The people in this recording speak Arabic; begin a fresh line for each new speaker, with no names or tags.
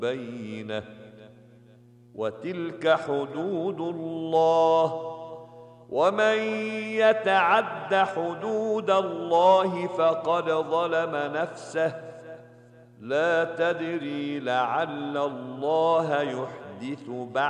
بينه وتلك حدود الله ومن يتعد حدود الله فقد ظلم نفسه لا تدري لعل الله يحدث بعد